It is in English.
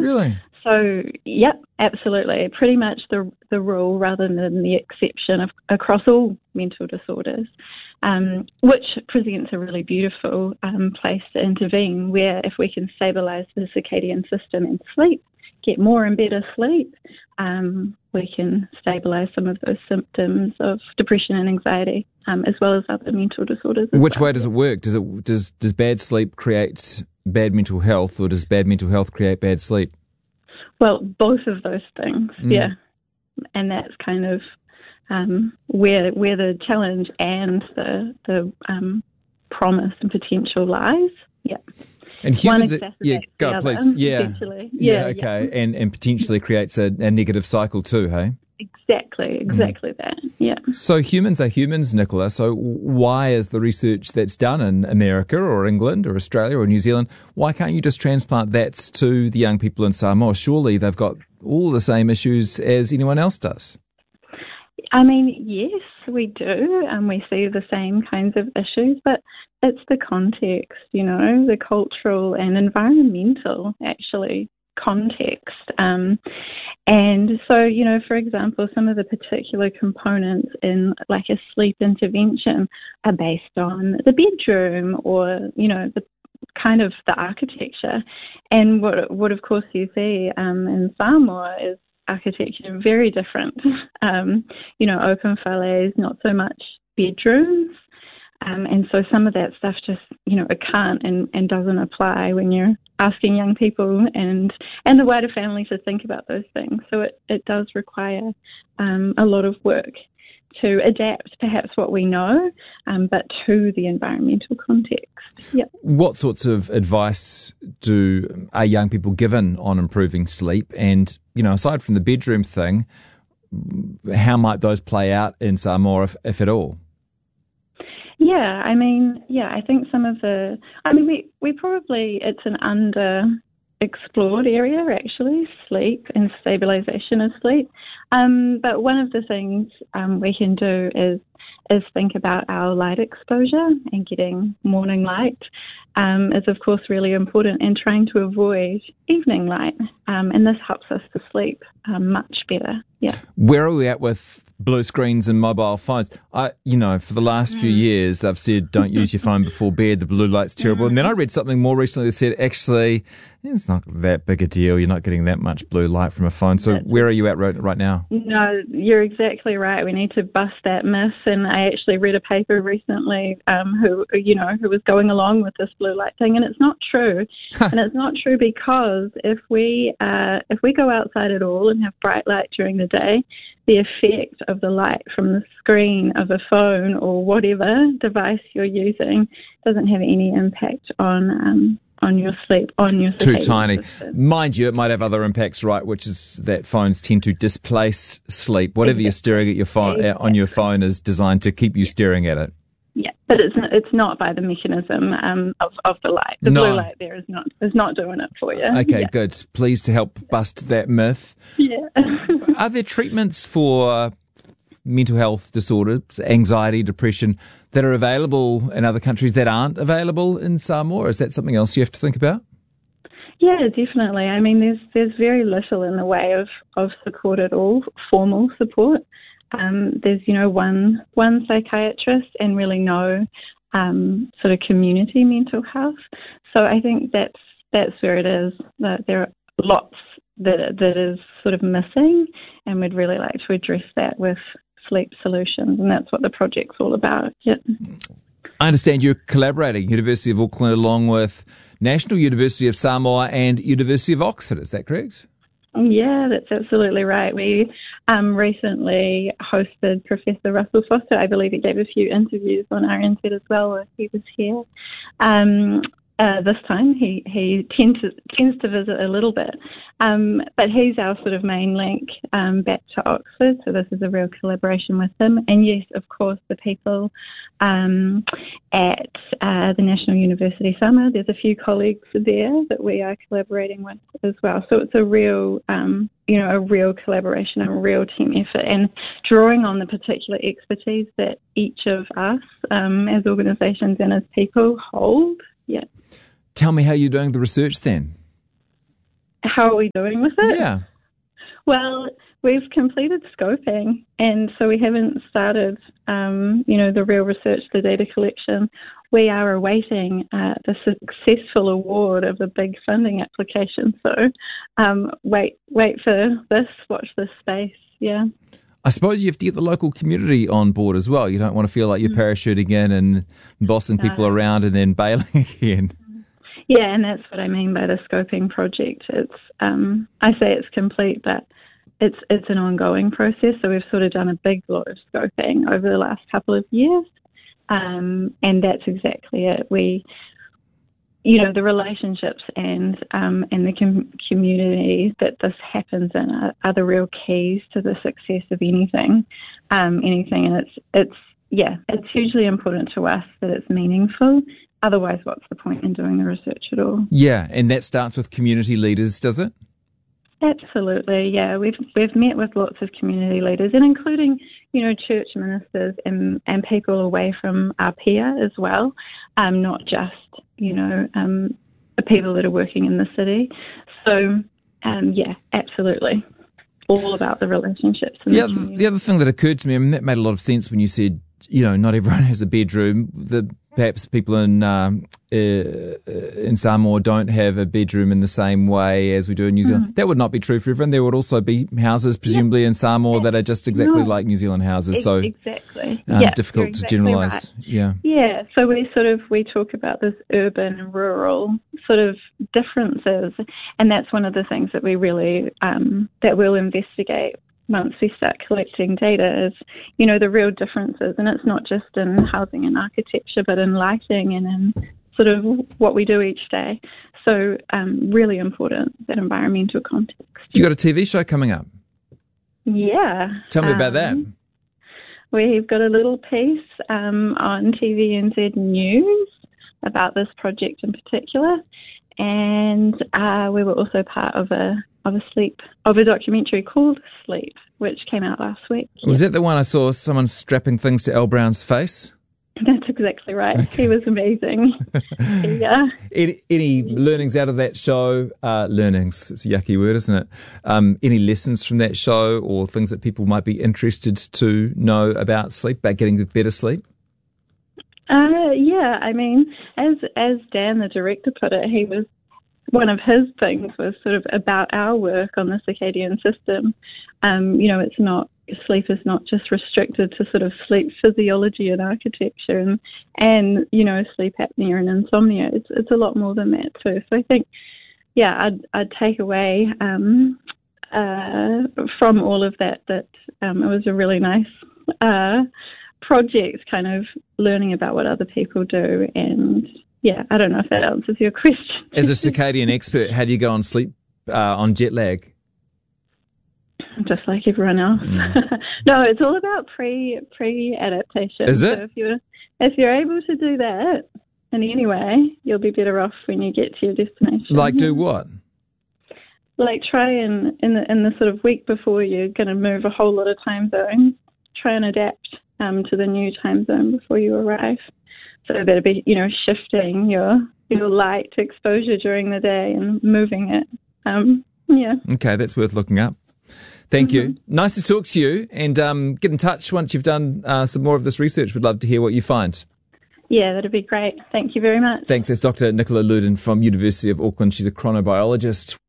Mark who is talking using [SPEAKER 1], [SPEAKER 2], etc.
[SPEAKER 1] Really?
[SPEAKER 2] So, yep, absolutely. Pretty much the rule rather than the exception across all mental disorders, which presents a really beautiful place to intervene, where if we can stabilise the circadian system and sleep, get more and better sleep, we can stabilise some of those symptoms of depression and anxiety, as well as other mental disorders.
[SPEAKER 1] Which way does it work? Does bad sleep create bad mental health, or does bad mental health create bad sleep?
[SPEAKER 2] Well, both of those things, yeah. And that's kind of where the challenge and the promise and potential lies. Yeah.
[SPEAKER 1] And humans,
[SPEAKER 2] go
[SPEAKER 1] please. Yeah. Okay.
[SPEAKER 2] Yeah.
[SPEAKER 1] And potentially creates a negative cycle too, hey?
[SPEAKER 2] Exactly that, yeah.
[SPEAKER 1] So humans are humans, Nicola. So why is the research that's done in America or England or Australia or New Zealand, why can't you just transplant that to the young people in Samoa? Surely they've got all the same issues as anyone else does.
[SPEAKER 2] I mean, yes, we do, and we see the same kinds of issues, but it's the context, the cultural and environmental, actually, context. And so, for example, some of the particular components in like a sleep intervention are based on the bedroom or, the kind of the architecture. And what of course you see in Samoa is architecture very different. Open whales, not so much bedrooms. And so some of that stuff just, it can't and doesn't apply when you're asking young people and the wider family to think about those things. So it does require a lot of work to adapt perhaps what we know, but to the environmental context. Yep.
[SPEAKER 1] What sorts of advice are young people given on improving sleep? And, aside from the bedroom thing, how might those play out in Samoa, if at all?
[SPEAKER 2] Yeah, I think some of we probably, it's an underexplored area actually, sleep and stabilization of sleep. But one of the things we can do is think about our light exposure, and getting morning light is of course really important, and trying to avoid evening light. And this helps us to sleep much better. Yeah.
[SPEAKER 1] Where are we at with blue screens and mobile phones? For the last few years, I've said don't use your phone before bed. The blue light's terrible. And then I read something more recently that said actually it's not that big a deal. You're not getting that much blue light from a phone. So where are you at right now?
[SPEAKER 2] No, you're exactly right. We need to bust that myth. And I actually read a paper recently who was going along with this blue light thing, and it's not true. And it's not true because if we go outside at all and have bright light during the day, the effect of the light from the screen of a phone or whatever device you're using doesn't have any impact on your sleep, on your
[SPEAKER 1] too tiny.
[SPEAKER 2] System.
[SPEAKER 1] Mind you, it might have other impacts, right? Which is that phones tend to displace sleep. Whatever you're staring at your phone on your phone is designed to keep you staring at it.
[SPEAKER 2] Yeah, but it's not by the mechanism of the light. The blue light there is not doing it for you.
[SPEAKER 1] Okay, good. Pleased to help bust that myth.
[SPEAKER 2] Yeah.
[SPEAKER 1] Are there treatments for mental health disorders, anxiety, depression, that are available in other countries that aren't available in Samoa? Is that something else you have to think about?
[SPEAKER 2] Yeah, definitely. I mean, there's very little in the way of support at all, formal support. There's, one psychiatrist and really no sort of community mental health. So I think that's where it is, that there are lots that is sort of missing, and we'd really like to address that with sleep solutions, and that's what the project's all about. Yep.
[SPEAKER 1] I understand you're collaborating, University of Auckland along with National University of Samoa and University of Oxford, is that correct?
[SPEAKER 2] Yeah, that's absolutely right. We recently hosted Professor Russell Foster. I believe he gave a few interviews on RNZ as well while he was here. This time he tends to visit a little bit, but he's our sort of main link back to Oxford, so this is a real collaboration with him. And yes, of course, the people at the National University Samoa, there's a few colleagues there that we are collaborating with as well. So it's a real collaboration, a real team effort, and drawing on the particular expertise that each of us as organisations and as people hold. Yeah.
[SPEAKER 1] Tell me how you're doing the research then.
[SPEAKER 2] how are we doing with it?
[SPEAKER 1] Yeah.
[SPEAKER 2] Well, we've completed scoping, and so we haven't started, the real research, the data collection. We are awaiting the successful award of the big funding application. So wait for this, watch this space, yeah.
[SPEAKER 1] I suppose you have to get the local community on board as well. You don't want to feel like you're parachuting in and bossing people around and then bailing again.
[SPEAKER 2] Yeah, and that's what I mean by the scoping project. It's I say it's complete, but it's an ongoing process. So we've sort of done a big lot of scoping over the last couple of years, and that's exactly it. We, the relationships and the community that this happens in are the real keys to the success of anything, and it's hugely important to us that it's meaningful. Otherwise, what's the point in doing the research at all?
[SPEAKER 1] Yeah, and that starts with community leaders, does it?
[SPEAKER 2] Absolutely, yeah. We've met with lots of community leaders, and including, church ministers and people away from Apia as well, not just, the people that are working in the city. So, absolutely. All about the relationships.
[SPEAKER 1] The other thing that occurred to me, that made a lot of sense when you said, not everyone has a bedroom. Perhaps people in Samoa don't have a bedroom in the same way as we do in New Zealand. That would not be true for everyone. There would also be houses, presumably in Samoa, that are just exactly like New Zealand houses. So
[SPEAKER 2] exactly,
[SPEAKER 1] difficult to generalise.
[SPEAKER 2] Right.
[SPEAKER 1] Yeah.
[SPEAKER 2] Yeah. So we talk about this urban and rural sort of differences, and that's one of the things that we really that we'll investigate once we start collecting data is, the real differences. And it's not just in housing and architecture, but in lighting and in sort of what we do each day. So really important, that environmental context.
[SPEAKER 1] You got a TV show coming up?
[SPEAKER 2] Yeah.
[SPEAKER 1] Tell me about that.
[SPEAKER 2] We've got a little piece on TVNZ News about this project in particular. And we were also part of a documentary called Sleep, which came out last week.
[SPEAKER 1] Was that the one I saw someone strapping things to Al Brown's face?
[SPEAKER 2] That's exactly right. Okay. He was amazing. Yeah.
[SPEAKER 1] Any learnings out of that show? Learnings, it's a yucky word, isn't it? Any lessons from that show or things that people might be interested to know about sleep, about getting better sleep?
[SPEAKER 2] Yeah, I mean, as Dan, the director, put it, one of his things was sort of about our work on the circadian system. Sleep is not just restricted to sort of sleep physiology and architecture and sleep apnea and insomnia. It's a lot more than that too. So I think, I'd take away from all of that it was a really nice project, kind of learning about what other people do. And I don't know if that answers your question.
[SPEAKER 1] As a circadian expert, how do you go on sleep on jet lag?
[SPEAKER 2] Just like everyone else. No, it's all about pre-adaptation.
[SPEAKER 1] Is it?
[SPEAKER 2] So if you're able to do that in any way, you'll be better off when you get to your destination.
[SPEAKER 1] Like do what?
[SPEAKER 2] Like try and in the sort of week before you're going to move a whole lot of time zones, try and adapt to the new time zone before you arrive. So that'd be, shifting your light exposure during the day and moving it.
[SPEAKER 1] Okay, that's worth looking up. Thank you. Nice to talk to you, and get in touch once you've done some more of this research. We'd love to hear what you find.
[SPEAKER 2] Yeah, that'd be great. Thank you very much.
[SPEAKER 1] Thanks. That's Dr. Nicola Luden from University of Auckland. She's a chronobiologist.